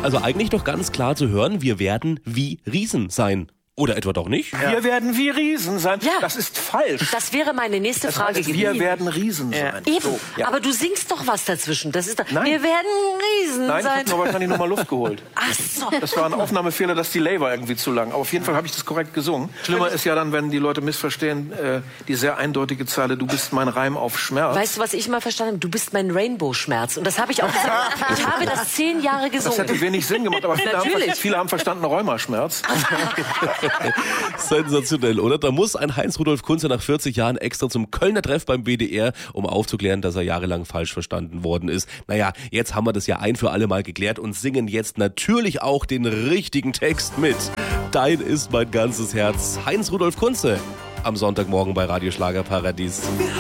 Also eigentlich doch ganz klar zu hören, wir werden wie Riesen sein. Oder etwa doch nicht? Wir werden wie Riesen sein. Ja. Das ist falsch. Das wäre meine nächste Frage gewesen. Wir werden Riesen sein. Eben, So, ja. aber du singst doch was dazwischen. Das ist doch, Nein. wir werden Riesen Nein, ich sein. habe mir wahrscheinlich nur mal Luft geholt. Ach so. Das war ein Aufnahmefehler, das Delay war irgendwie zu lang. Aber auf jeden Fall habe ich das korrekt gesungen. Schlimmer ist ja dann, wenn die Leute missverstehen, die sehr eindeutige Zeile, du bist mein Reim auf Schmerz. Weißt du, was ich mal verstanden habe? Du bist mein Rainbow-Schmerz. Und das habe ich auch gesagt. Ich habe das 10 Jahre Das gesungen. hätte wenig Sinn gemacht, aber viele haben verstanden Rheumaschmerz. Sensationell, oder? Da muss ein Heinz-Rudolf Kunze nach 40 Jahren extra zum Kölner Treff beim WDR, um aufzuklären, dass er jahrelang falsch verstanden worden ist. Naja, jetzt haben wir das ja ein für alle Mal geklärt und singen jetzt natürlich auch den richtigen Text mit. Dein ist mein ganzes Herz. Heinz-Rudolf Kunze am Sonntagmorgen bei Radio Schlagerparadies.